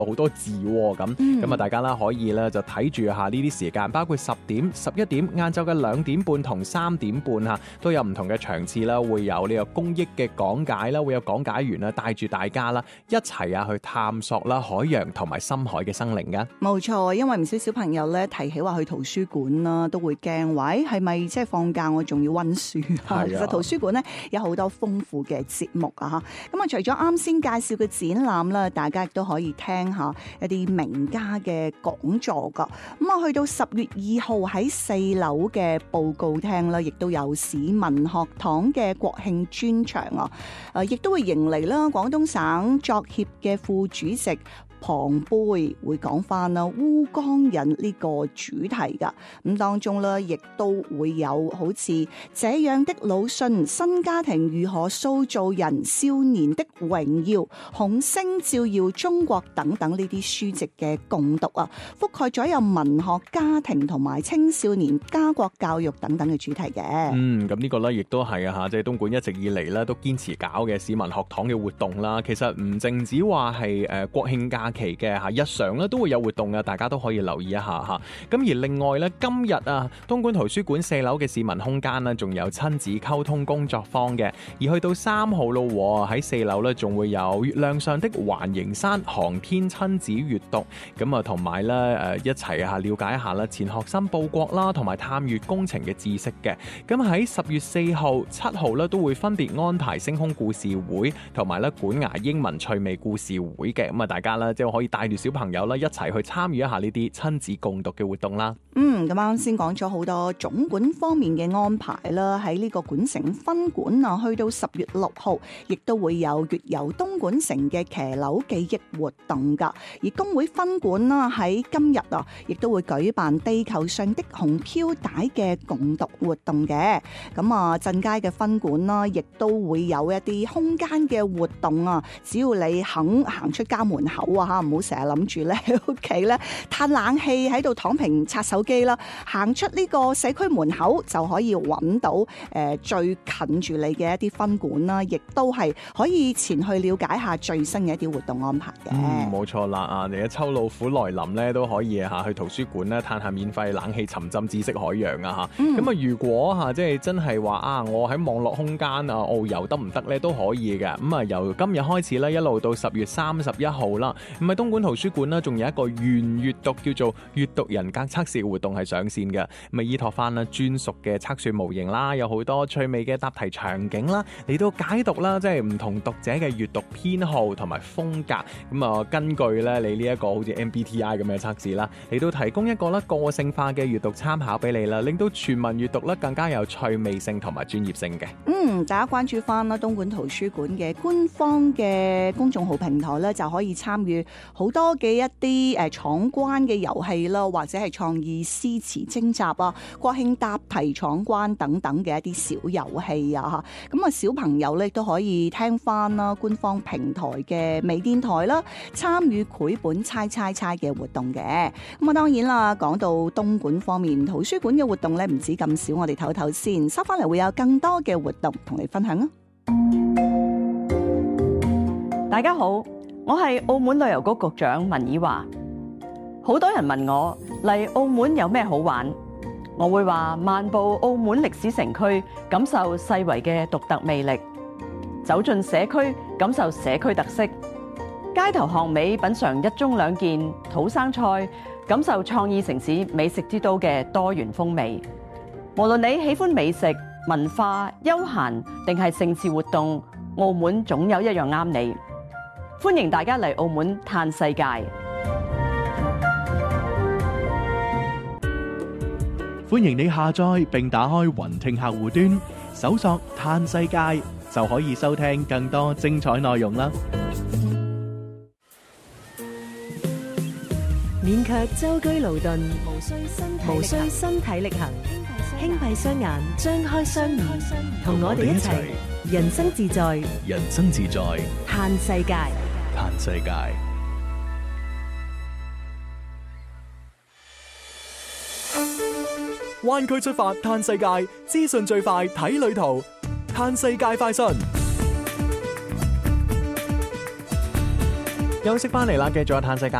好多字喎咁大家啦可以咧就睇住下呢啲時間，包括10點、11點、晏晝嘅2點半同3點半嚇，都有唔同嘅場次啦，會有呢個公益嘅講解啦，會有講解員啦帶住大家啦一齊去探索啦海洋同埋深海嘅生靈㗎。 冇錯，因為唔少小朋友咧提起話去圖書館啦，都會驚話係咪即係放假我仲要溫書啊？其實圖書館咧有好多豐富嘅節目啊！咁啊，除咗啱先介紹嘅展覽啦，大家亦都可以聽下一啲名家嘅講座噶。咁啊，去到10月2號喺4樓嘅報告廳啦，亦都有市民學堂嘅國慶專場啊！亦都會迎嚟啦廣東省作協嘅副主席龐貝會講翻啦烏江引呢個主題噶，咁當中咧亦都會有好似這樣的魯迅、新家庭如何塑造人、少年的榮耀、紅星照耀中國等等呢啲書籍嘅共讀啊，覆蓋咗有文學、家庭同埋青少年家國教育等等嘅主題嘅。 咁呢個咧亦都係啊，即係東莞一直以嚟咧都堅持搞嘅市民學堂嘅活動啦。其實唔淨止話係國慶假期嘅日常咧都會有活動嘅，大家都可以留意一下嚇。咁而另外咧，今日啊，東莞圖書館4樓嘅市民空間咧，仲有親子溝通工作坊嘅。而去到3號咯，喺4樓咧，仲會有月亮上的環形山航天親子閱讀。咁啊，同埋咧一齊了解一下啦，錢學森報國啦，同埋探月工程嘅知識嘅。咁喺10月4號、7號咧，都會分別安排星空故事會同埋咧管牙英文趣味故事會嘅。咁啊，大家咧即係可以帶住小朋友啦一齊去參與一下呢啲親子共讀嘅活動啦。 咁啱先講咗好多總館方面嘅安排啦，喺呢個莞城分館啊，去到10月6號，亦都會有月遊東莞城嘅騎樓記憶活動噶。而工會分館啦，喺今日啊，亦都會舉辦地球上的紅飄帶嘅共讀活動嘅。咁啊，鎮街嘅分館啦，亦都會有一啲空間嘅活動啊。只要你肯行出家門口啊，唔好成日諗住咧喺屋企咧嘆冷氣喺度躺平刷手機啦，行出呢個社區門口就可以揾到最近住你嘅一啲分館啦，亦都係可以前去了解下最新嘅一啲活動安排嘅。 冇錯啦啊！你嘅秋老虎來臨咧，都可以去圖書館咧嘆下免費冷氣，沉浸知識海洋啊嚇。咁如果即係真係話我喺網絡空間遨遊得唔得咧，都可以嘅。咁由今日開始咧，一路到10月31號啦。咁喺東莞圖書館啦，仲有一個原閱讀叫做閱讀人格測試嘅活動係上線嘅。咁依託翻啦專屬嘅測算模型啦，有好多趣味嘅答題場景啦，嚟到解讀啦，即係唔同讀者嘅閱讀偏好同埋風格。咁根據咧你呢一個好似 MBTI 咁嘅測試啦，嚟到提供一個個性化嘅閱讀參考俾你啦，令到全民閱讀咧更加有趣味性同埋專業性嘅。 大家關注翻啦東莞圖書館嘅官方嘅公眾號平台咧，就可以參與好多嘅一啲闖關嘅遊戲啦，或者係創意詩詞徵集啊、國慶答題闖關等等嘅一啲小遊戲啊。咁小朋友咧都可以聽翻啦官方平台嘅微電台啦，參與繪本猜猜猜嘅活動嘅。咁當然啦，講到東莞方面圖書館嘅活動咧，唔止咁少，我哋唞唞先，收翻嚟會有更多嘅活動同你分享啊！ 大家好，我係澳門旅遊局局長文以華。好多人問我嚟澳門有咩好玩，我會話漫步澳門歷史城區，感受世遺嘅獨特魅力；走進社區，感受社區特色；街頭巷尾品嚐一盅兩件土生菜，感受創意城市美食之都嘅多元風味。無論你喜歡美食、文化、休閒定係盛事活動，澳門總有一樣啱你。歡迎大家嚟澳門嘆世界。 歡迎你下載並打開雲聽客戶端，搜索嘆世界就可以收聽更多精彩內容啦。 勉強舟車勞頓，無需身體力行，輕閉雙眼，張開雙耳，同我哋一齊人生自在， 人生自在， 嘆世界， 嘆世界。灣區出發嘆世界，資訊最快睇旅途，嘆世界快訊。 休息翻嚟啦，繼續有嘆世界。